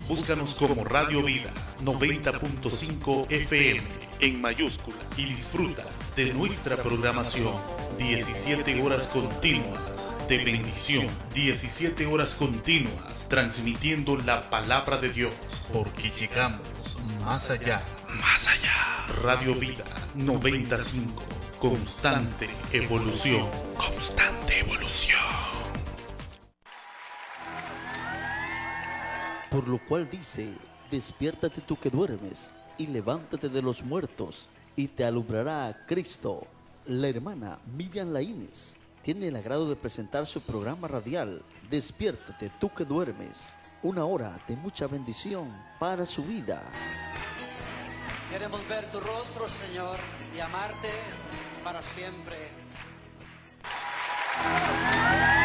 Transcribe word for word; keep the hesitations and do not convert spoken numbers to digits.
Búscanos como Radio Vida noventa punto cinco F M en mayúscula y disfruta de nuestra programación. diecisiete horas continuas de bendición, diecisiete horas continuas transmitiendo la palabra de Dios, porque llegamos más allá, más allá. Radio Vida noventa punto cinco, constante evolución, constante evolución. Por lo cual dice, despiértate tú que duermes, y levántate de los muertos, y te alumbrará Cristo. La hermana Miriam Laínez tiene el agrado de presentar su programa radial, Despiértate tú que duermes, una hora de mucha bendición para su vida. Queremos ver tu rostro, Señor, y amarte para siempre.